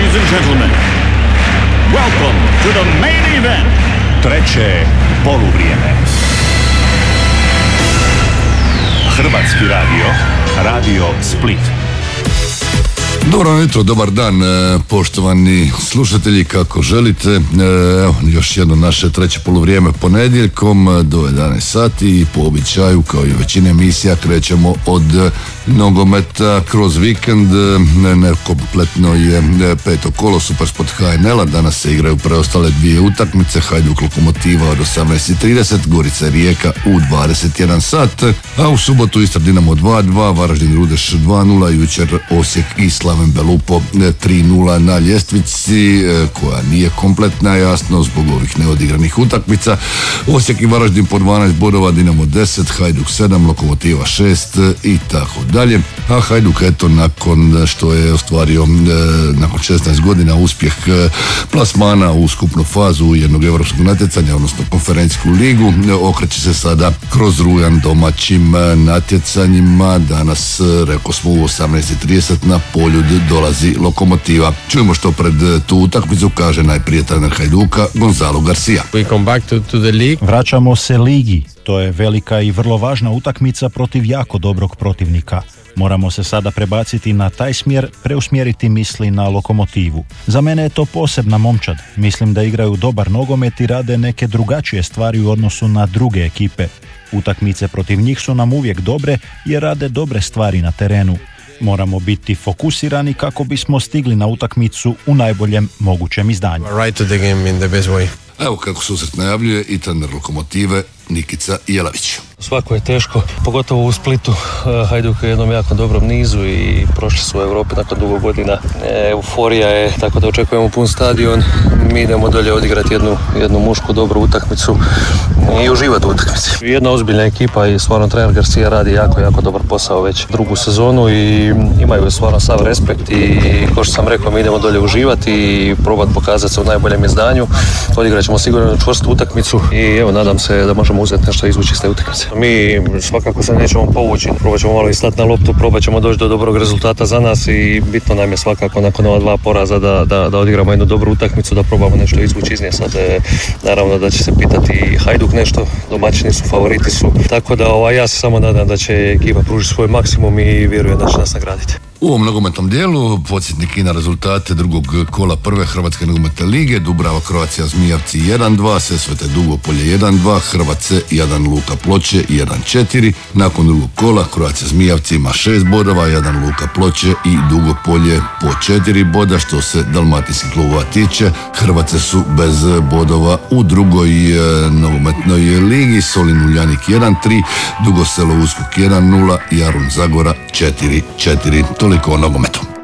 Ladies and gentlemen, welcome to the main event. Treće poluvrijeme. Hrvatski radio, Radio Split. Dobro jutro, dobar dan, poštovani slušatelji, kako želite. Evo, još jedno naše treće poluvrijeme ponedjeljkom do 11 sati i po običaju, kao i većine emisija, krećemo od nogometa kroz vikend. Kompletno je peto kolo Supersport HNL-a. Danas se igraju preostale dvije utakmice. Hajduk Lokomotiva od 18:30, Gorica Rijeka u 21 sat, a u subotu Istra Dinamo 2-2, Varaždin Rudeš 2-0, jučer Osijek i Slaven Belupo 3-0 na ljestvici, koja nije kompletna, jasno, zbog ovih neodigranih utakmica. Osijek i Varaždin po 12 bodova, Dinamo 10, Hajduk 7, Lokomotiva 6 i tako dalje. A Hajduk, eto, nakon što je ostvario nakon 16 godina uspjeh plasmana u skupnu fazu jednog europskog natjecanja, odnosno konferencijsku ligu, okreće se sada kroz rujan domaćim natjecanjima. Danas, rekao smo, u 18:30 na Polju dolazi Lokomotiva. Čujemo što pred tu utakmicu kaže najprije trener Hajduka Gonzalo Garcia. Vraćamo se ligi. To je velika i vrlo važna utakmica protiv jako dobrog protivnika. Moramo se sada prebaciti na taj smjer, preusmjeriti misli na Lokomotivu. Za mene je to posebna momčad. Mislim da igraju dobar nogomet i rade neke drugačije stvari u odnosu na druge ekipe. Utakmice protiv njih su nam uvijek dobre jer rade dobre stvari na terenu. Moramo biti fokusirani kako bismo stigli na utakmicu u najboljem mogućem izdanju. Evo kako susret najavljuje i trener Lokomotive Nikica Jelavić. Svako je teško, pogotovo u Splitu. Hajduk je u jednom jako dobrom nizu i prošli su u Europi nakon dugo godina. Euforija je, tako da očekujemo pun stadion. Mi idemo dolje odigrati jednu mušku dobru utakmicu i uživati u utakmici. Jedna ozbiljna ekipa i stvarno trener Garcia radi jako dobar posao već drugu sezonu i imaju stvarno sav respekt i kao što sam rekao, mi idemo dolje uživati i probati pokazati se u najboljem izdanju. Odigrat ćemo sigurno čvrstu utakmicu i evo, nadam se da možemo uzeti nešto izvući iz te utakmice. Mi svakako se nećemo povući, probat ćemo malo i stati na loptu, probat ćemo doći do dobrog rezultata za nas i bitno nam je svakako nakon ova dva poraza da odigramo jednu dobru utakmicu, da probamo nešto izvući iz nje. Sad naravno da će se pitati i Hajduk nešto, domaćini su, favoriti su, tako da ja se samo nadam da će ekipa pružiti svoj maksimum i vjerujem da će nas nagraditi. U ovom nogometnom dijelu podsjetnik i na rezultate drugog kola prve Hrvatske nogometne lige. Dubrava Croatia Zmijavci 1-2, Sesvete Dugopolje 1-2, Hrvace 1, Luka Ploče 1-4. Nakon drugog kola Croatia Zmijavci ima 6 bodova, 1 Luka Ploče i Dugopolje po 4 boda. Što se dalmatinskih klubova tiče, Hrvace su bez bodova u drugoj nogometnoj ligi. Solin Uljanik 1-3, Dugo Selo Uskok 1-0, Jarun Zagora 4-4. Toliko o nogometu.